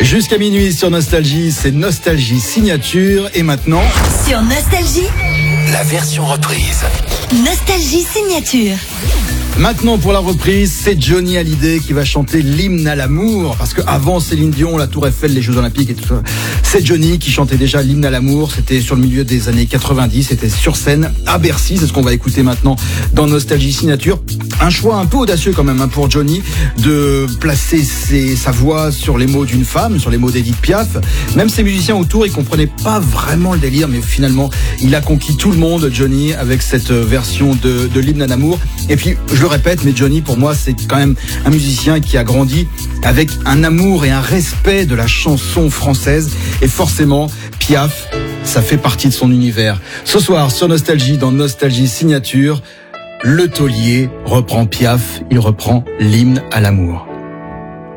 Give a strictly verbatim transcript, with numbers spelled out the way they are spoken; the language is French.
Jusqu'à minuit sur Nostalgie, c'est Nostalgie Signature. Et maintenant, sur Nostalgie, la version reprise. Nostalgie Signature. Maintenant pour la reprise, c'est Johnny Hallyday qui va chanter l'hymne à l'amour. Parce qu'avant Céline Dion, la Tour Eiffel, les Jeux Olympiques et tout ça, c'est Johnny qui chantait déjà l'hymne à l'amour. C'était sur le milieu des années quatre-vingt-dix, c'était sur scène à Bercy. C'est ce qu'on va écouter maintenant dans Nostalgie Signature. Un choix un peu audacieux quand même hein, pour Johnny de placer ses, sa voix sur les mots d'une femme, sur les mots d'Edith Piaf. Même ses musiciens autour, ils comprenaient pas vraiment le délire, mais finalement, il a conquis tout le monde, Johnny, avec cette version de, de l'hymne à l'amour. Et puis, je le répète, mais Johnny, pour moi, c'est quand même un musicien qui a grandi avec un amour et un respect de la chanson française. Et forcément, Piaf, ça fait partie de son univers. Ce soir, sur Nostalgie, dans Nostalgie Signature, le taulier reprend Piaf, il reprend l'hymne à l'amour.